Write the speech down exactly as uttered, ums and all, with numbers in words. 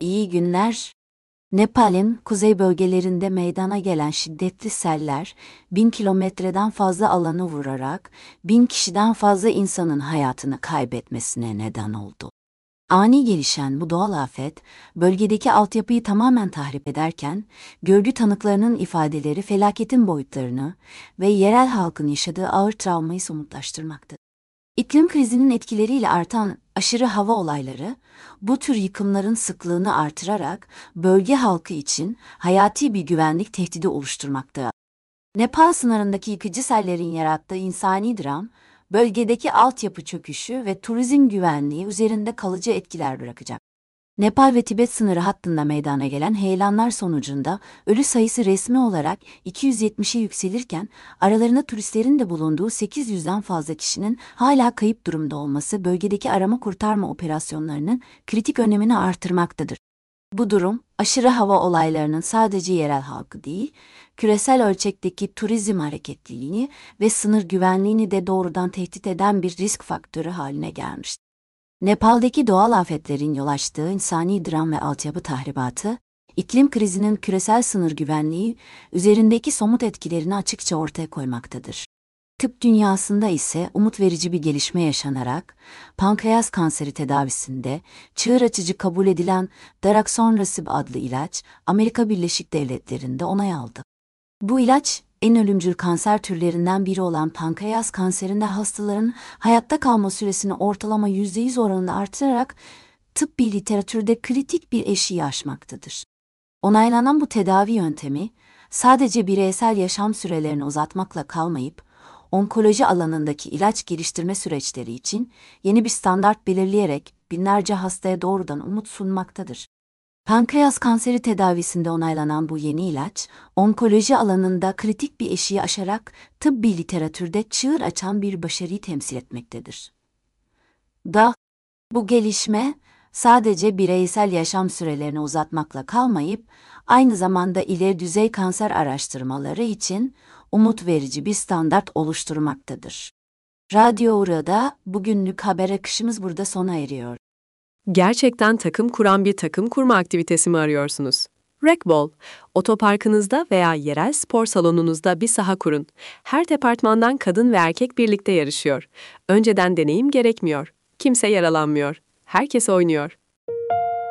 İyi günler. Nepal'in kuzey bölgelerinde meydana gelen şiddetli seller, bin kilometreden fazla alanı vurarak bin kişiden fazla insanın hayatını kaybetmesine neden oldu. Ani gelişen bu doğal afet, bölgedeki altyapıyı tamamen tahrip ederken, görgü tanıklarının ifadeleri felaketin boyutlarını ve yerel halkın yaşadığı ağır travmayı somutlaştırmaktadır. İklim krizinin etkileriyle artan aşırı hava olayları, bu tür yıkımların sıklığını artırarak bölge halkı için hayati bir güvenlik tehdidi oluşturmakta. Nepal sınırındaki yıkıcı sellerin yarattığı insani dram, bölgedeki altyapı çöküşü ve turizm güvenliği üzerinde kalıcı etkiler bırakacak. Nepal ve Tibet sınırı hattında meydana gelen heyelanlar sonucunda ölü sayısı resmi olarak iki yüz yetmişe yükselirken aralarında turistlerin de bulunduğu sekiz yüzden fazla kişinin hala kayıp durumda olması bölgedeki arama kurtarma operasyonlarının kritik önemini artırmaktadır. Bu durum, aşırı hava olaylarının sadece yerel halkı değil, küresel ölçekteki turizm hareketliliğini ve sınır güvenliğini de doğrudan tehdit eden bir risk faktörü haline gelmiştir. Nepal'deki doğal afetlerin yol açtığı insani dram ve altyapı tahribatı, iklim krizinin küresel sınır güvenliği üzerindeki somut etkilerini açıkça ortaya koymaktadır. Tıp dünyasında ise umut verici bir gelişme yaşanarak, pankreas kanseri tedavisinde çığır açıcı kabul edilen Daraxonrasib adlı ilaç, Amerika Birleşik Devletleri'nde onay aldı. Bu ilaç, en ölümcül kanser türlerinden biri olan pankreas kanserinde hastaların hayatta kalma süresini ortalama yüzde yüz oranında artırarak tıbbi literatürde kritik bir eşiği aşmaktadır. Onaylanan bu tedavi yöntemi, sadece bireysel yaşam sürelerini uzatmakla kalmayıp, onkoloji alanındaki ilaç geliştirme süreçleri için yeni bir standart belirleyerek binlerce hastaya doğrudan umut sunmaktadır. Pankreas kanseri tedavisinde onaylanan bu yeni ilaç, onkoloji alanında kritik bir eşiği aşarak tıbbi literatürde çığır açan bir başarıyı temsil etmektedir. Da, bu gelişme, sadece bireysel yaşam sürelerini uzatmakla kalmayıp, aynı zamanda ileri düzey kanser araştırmaları için umut verici bir standart oluşturmaktadır. Radyo Ura'da bugünlük haber akışımız burada sona eriyor. Gerçekten takım kuran bir takım kurma aktivitesi mi arıyorsunuz? Racquetball, otoparkınızda veya yerel spor salonunuzda bir saha kurun. Her departmandan kadın ve erkek birlikte yarışıyor. Önceden deneyim gerekmiyor. Kimse yaralanmıyor. Herkes oynuyor.